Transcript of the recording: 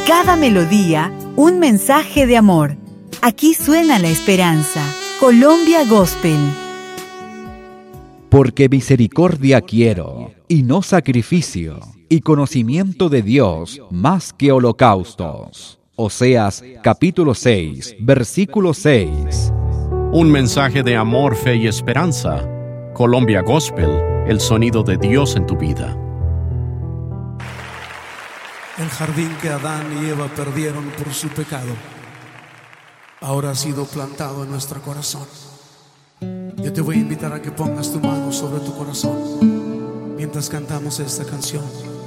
cada melodía, un mensaje de amor. Aquí suena la esperanza. Colombia Gospel. Porque misericordia quiero, y no sacrificio, y conocimiento de Dios más que holocaustos. Oseas, capítulo 6, versículo 6. Un mensaje de amor, fe y esperanza. Colombia Gospel, el sonido de Dios en tu vida. El jardín que Adán y Eva perdieron por su pecado ahora ha sido plantado en nuestro corazón. Yo te voy a invitar a que pongas tu mano sobre tu corazón mientras cantamos esta canción.